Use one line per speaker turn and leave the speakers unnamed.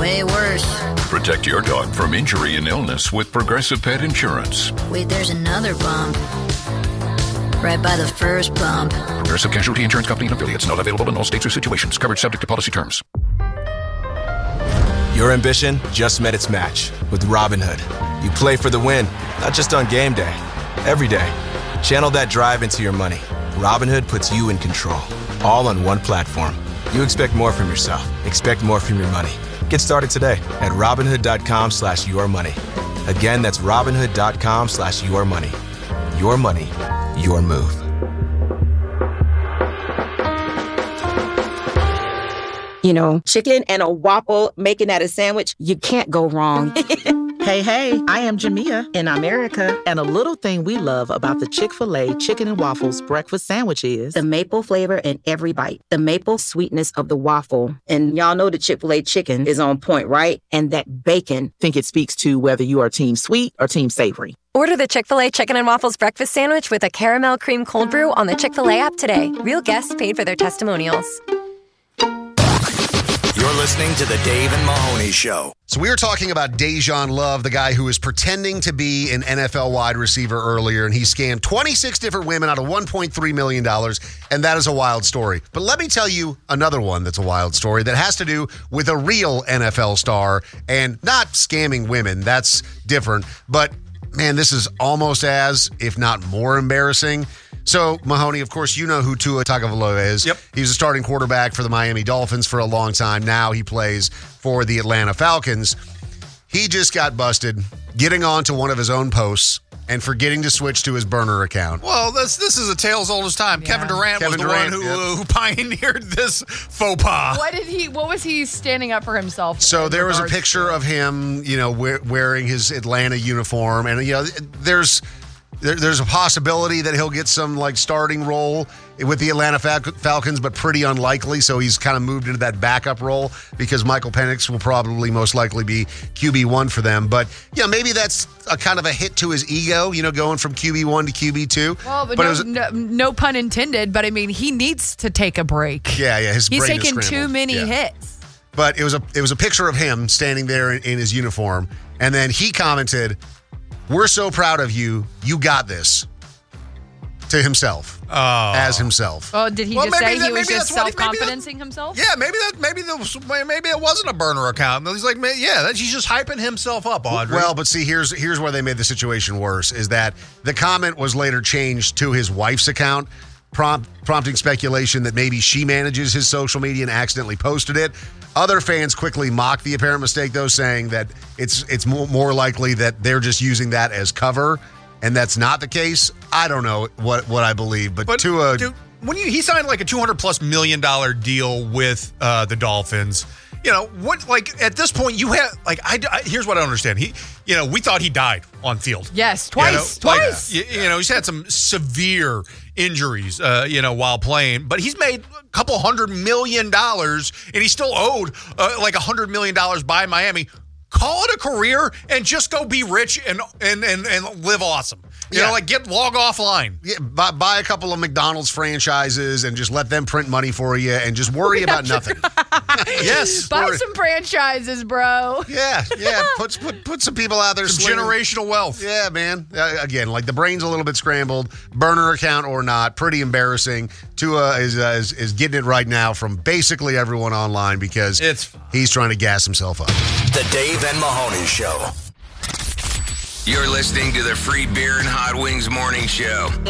way worse.
Protect your dog from injury and illness with Progressive Pet Insurance.
Wait, there's another bump. Right by the first bump.
Progressive Casualty Insurance Company and affiliates. Not available in all states or situations. Coverage subject to policy terms.
Your ambition just met its match with Robinhood. You play for the win, not just on game day. Every day. Channel that drive into your money. Robinhood puts you in control. All on one platform. You expect more from yourself. Expect more from your money. Get started today at Robinhood.com/yourmoney. Again, that's Robinhood.com/yourmoney. Your money, your move.
You know, chicken and a waffle, making that a sandwich, you can't go wrong.
Hey, I am Jamia in America. And a little thing we love about the Chick-fil-A Chicken and Waffles breakfast sandwich is
the maple flavor in every bite, the maple sweetness of the waffle. And y'all know the Chick-fil-A chicken is on point, right? And that bacon.
Think it speaks to whether you are team sweet or team savory.
Order the Chick-fil-A Chicken and Waffles breakfast sandwich with a caramel cream cold brew on the Chick-fil-A app today. Real guests paid for their testimonials.
You're listening to the Dave and Mahoney Show.
So we were talking about Dejan Love, the guy who was pretending to be an NFL wide receiver earlier, and he scammed 26 different women out of $1.3 million, and that is a wild story. But let me tell you another one that's a wild story that has to do with a real NFL star and not scamming women. That's different. But, man, this is almost as, if not more embarrassing. So, Mahoney, of course, you know who Tua Tagovailoa is.
Yep.
He was a starting quarterback for the Miami Dolphins for a long time. Now he plays for the Atlanta Falcons. He just got busted getting onto one of his own posts and forgetting to switch to his burner account.
Well, this is a tale as old as time. Yeah. Kevin Durant was the one who pioneered this faux pas.
What was he standing up for himself?
So there was a picture of him, wearing his Atlanta uniform, and there's a possibility that he'll get some starting role with the Atlanta Falcons, but pretty unlikely. So he's kind of moved into that backup role because Michael Penix will probably most likely be QB1 for them. But yeah, maybe that's a kind of a hit to his ego, going from QB1 to QB2.
Well, but no pun intended. But I mean, he needs to take a break.
Yeah,
he's taking too many hits.
But it was a picture of him standing there in his uniform, and then he commented, "We're so proud of you. You got this." To himself. As himself.
Oh, did he just say he was just self-confidencing himself?
Yeah, maybe it wasn't a burner account. He's like, he's just hyping himself up, Audrey.
Well, but see, here's where they made the situation worse, is that the comment was later changed to his wife's account, prompting speculation that maybe she manages his social media and accidentally posted it. Other fans quickly mocked the apparent mistake, though, saying that it's more likely that they're just using that as cover, and that's not the case. I don't know what I believe, but Tua...
Dude, he signed like a $200+ million deal with the Dolphins. At this point you have here's what I don't understand. We thought he died on field.
Yes, twice.
He's had some severe injuries, while playing, but he's made a couple $100 million, and he's still owed $100 million by Miami. Call it a career and just go be rich and live awesome. Log offline.
Yeah, buy a couple of McDonald's franchises and just let them print money for you and just worry about nothing. Yes.
Buy some franchises, bro.
Yeah. Put some people out there.
Some generational wealth.
Yeah, man. Again, the brain's a little bit scrambled. Burner account or not, pretty embarrassing. Tua is getting it right now from basically everyone online because he's trying to gas himself up.
The Dave and Mahoney Show.
You're listening to the Free Beer and Hot Wings Morning Show.